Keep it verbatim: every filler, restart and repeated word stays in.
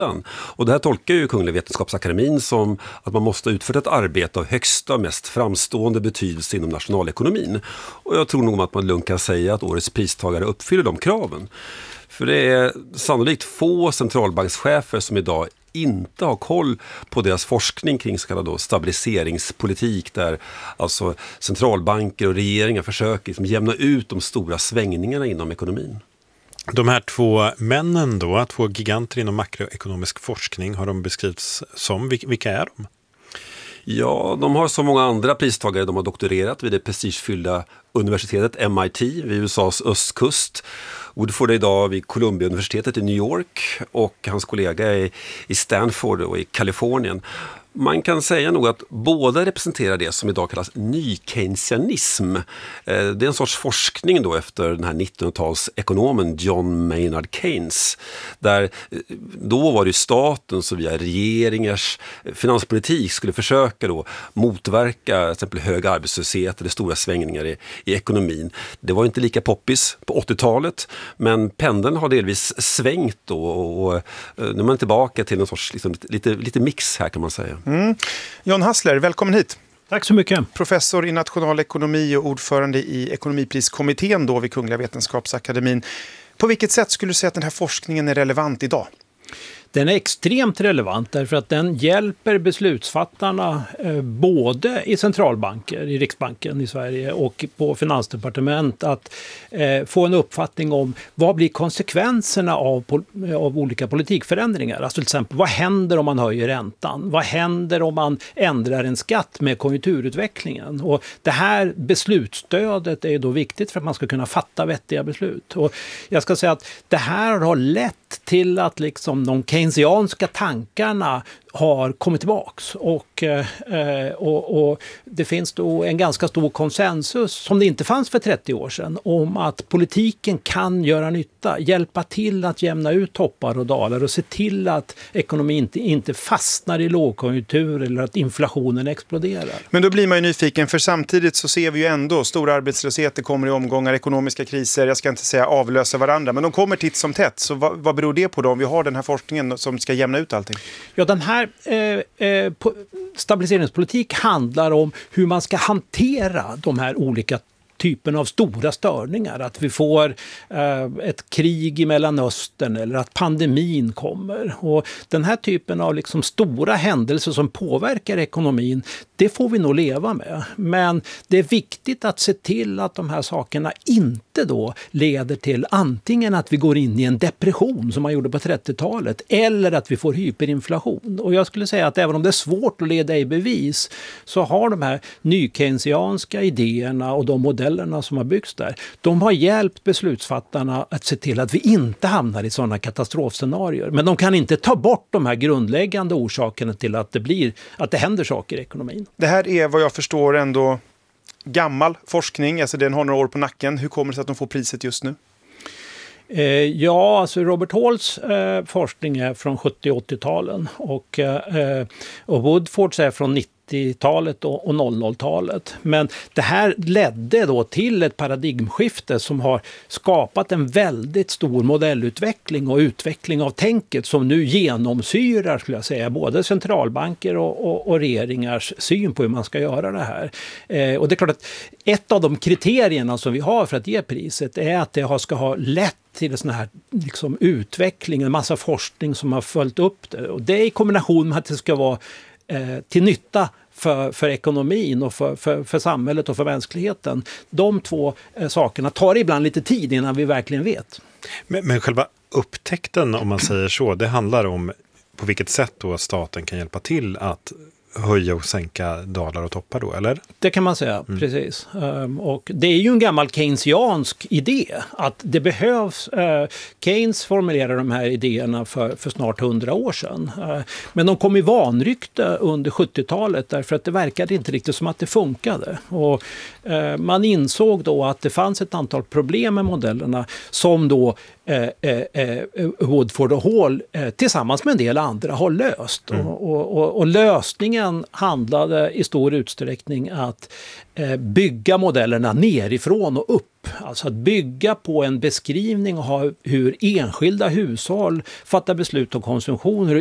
Och det här tolkar ju Kungliga Vetenskapsakademin som att man måste utföra ett arbete av högsta och mest framstående betydelse inom nationalekonomin. Och jag tror nog att man lugnt kan säga att årets pristagare uppfyller de kraven. För det är sannolikt få centralbankschefer som idag inte har koll på deras forskning kring så kallad då stabiliseringspolitik, där alltså centralbanker och regeringar försöker liksom jämna ut de stora svängningarna inom ekonomin. De här två männen då, två giganter inom makroekonomisk forskning, har de beskrivits som. Vilka är de? Ja, de har så många andra pristagare. De har doktorerat vid det prestigefyllda universitetet M I T vid U S A:s östkust. Woodford är idag vid Columbia-universitetet i New York och hans kollega är i Stanford och i Kalifornien. Man kan säga nog att båda representerar det som idag kallas ny-keynesianism. Det är en sorts forskning då efter den här nittonhundratalsekonomen John Maynard Keynes. Där då var det staten som via regeringars finanspolitik skulle försöka då motverka till exempel hög arbetslöshet eller stora svängningar i, i ekonomin. Det var inte lika poppis på åttiotalet, men pendeln har delvis svängt då, och, och nu är man tillbaka till en sorts liksom, lite, lite mix här kan man säga. Mm. John Hassler, välkommen hit. Tack så mycket. Professor i nationalekonomi och ordförande i ekonomipriskommittén då vid Kungliga Vetenskapsakademin. På vilket sätt skulle du säga att den här forskningen är relevant idag? Den är extremt relevant därför att den hjälper beslutsfattarna eh, både i centralbanker, i Riksbanken i Sverige och på Finansdepartement att eh, få en uppfattning om vad blir konsekvenserna av, av olika politikförändringar. Alltså till exempel, vad händer om man höjer räntan? Vad händer om man ändrar en skatt med konjunkturutvecklingen? Och det här beslutsstödet är då viktigt för att man ska kunna fatta vettiga beslut. Och jag ska säga att det här har lett till att liksom de keynesianska tankarna har kommit tillbaks och, eh, och, och det finns då en ganska stor konsensus som det inte fanns för trettio år sedan om att politiken kan göra nytta, hjälpa till att jämna ut toppar och dalar och se till att ekonomin inte, inte fastnar i lågkonjunktur eller att inflationen exploderar. Men då blir man ju nyfiken, för samtidigt så ser vi ju ändå stora arbetslösheter kommer i omgångar, ekonomiska kriser, jag ska inte säga avlösa varandra, men de kommer titt som tätt. Så vad, vad beror det på då om vi har den här forskningen som ska jämna ut allting? Ja, den här Eh, eh, stabiliseringspolitik handlar om hur man ska hantera de här olika typen av stora störningar, att vi får eh, ett krig i Mellanöstern eller att pandemin kommer. Och den här typen av liksom stora händelser som påverkar ekonomin, det får vi nog leva med. Men det är viktigt att se till att de här sakerna inte då leder till antingen att vi går in i en depression som man gjorde på trettiotalet eller att vi får hyperinflation. Och jag skulle säga att även om det är svårt att leda i bevis så har de här nykeynesianska idéerna och de modeller som har byggts där, de har hjälpt beslutsfattarna att se till att vi inte hamnar i sådana katastrofscenarier. Men de kan inte ta bort de här grundläggande orsakerna till att det blir, att det händer saker i ekonomin. Det här är vad jag förstår ändå gammal forskning, alltså den har några år på nacken. Hur kommer det sig att de får priset just nu? Eh, ja, alltså Robert Halls eh, forskning är från sjuttio- och åttio-talen och, eh, och Woodfords är från nittio-talet och, och noll noll-talet. Men det här ledde då till ett paradigmskifte som har skapat en väldigt stor modellutveckling och utveckling av tänket som nu genomsyrar, skulle jag säga, både centralbanker och, och, och regeringars syn på hur man ska göra det här. Eh, och det är klart att ett av de kriterierna som vi har för att ge priset är att det har, ska ha lett till en sån här liksom, utveckling, en massa forskning som har följt upp det. Och det är i kombination med att det ska vara eh, till nytta för, för ekonomin och för, för, för samhället och för mänskligheten. De två eh, sakerna tar ibland lite tid innan vi verkligen vet. Men, men själva upptäckten, om man säger så, det handlar om på vilket sätt då staten kan hjälpa till att höja och sänka dalar och toppar då, eller? Det kan man säga, mm. precis. Um, och det är ju en gammal keynesiansk idé att det behövs, uh, Keynes formulerade de här idéerna för, för snart hundra år sedan. Uh, men de kom i vanrykte under sjuttio-talet därför att det verkade inte riktigt som att det funkade. Och uh, man insåg då att det fanns ett antal problem med modellerna som då eh, eh, Woodford och Hall eh, tillsammans med en del andra har löst. Mm. Och, och, och lösningen handlade i stor utsträckning att eh, bygga modellerna nerifrån och upp. Alltså att bygga på en beskrivning av hur enskilda hushåll fattar beslut om konsumtion, hur